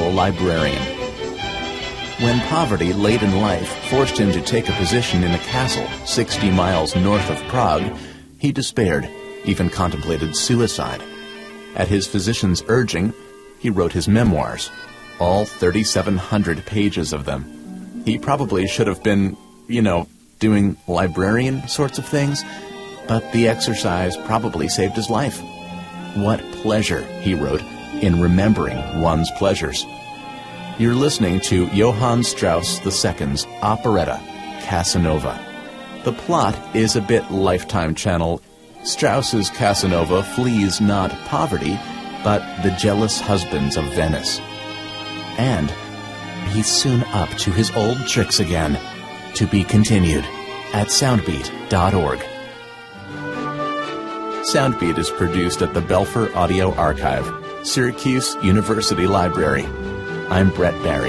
local librarian. When poverty late in life forced him to take a position in a castle 60 miles north of Prague, he despaired, even contemplated suicide. At his physician's urging, he wrote his memoirs, all 3,700 pages of them. He probably should have been, doing librarian sorts of things, but the exercise probably saved his life. What pleasure, he wrote, in remembering one's pleasures. You're listening to Johann Strauss II's operetta, Casanova. The plot is a bit Lifetime Channel. Strauss's Casanova flees not poverty, but the jealous husbands of Venice. And he's soon up to his old tricks again. To be continued at soundbeat.org. Soundbeat is produced at the Belfer Audio Archive, Syracuse University Library. I'm Brett Barry.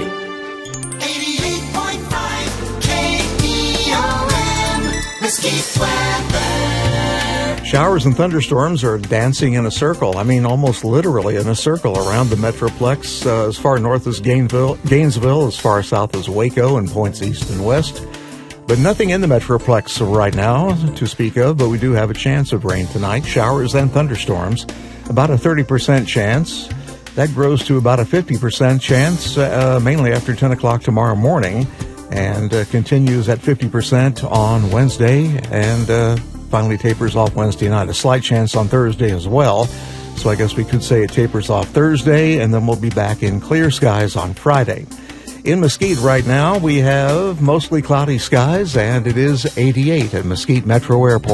88.5 KBOM, Mesquite weather. Showers and thunderstorms are dancing in a circle. I mean, almost literally in a circle around the Metroplex, as far north as Gainesville, as far south as Waco, and points east and west. But nothing in the Metroplex right now to speak of, but we do have a chance of rain tonight. Showers and thunderstorms, about a 30% chance. That grows to about a 50% chance, mainly after 10 o'clock tomorrow morning, and continues at 50% on Wednesday, and finally tapers off Wednesday night. A slight chance on Thursday as well. So I guess we could say it tapers off Thursday, and then we'll be back in clear skies on Friday. In Mesquite right now, we have mostly cloudy skies, and it is 88 at Mesquite Metro Airport.